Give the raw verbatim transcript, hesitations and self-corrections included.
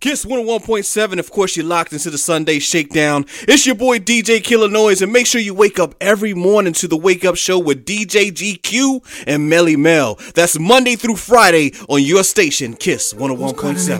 Kiss one oh one point seven, of course, you're locked into the Sunday Shakedown. It's your boy D J Killer Noise, and make sure you wake up every morning to the Wake Up Show with D J G Q and Melly Mel. That's Monday through Friday on your station, Kiss one oh one point seven.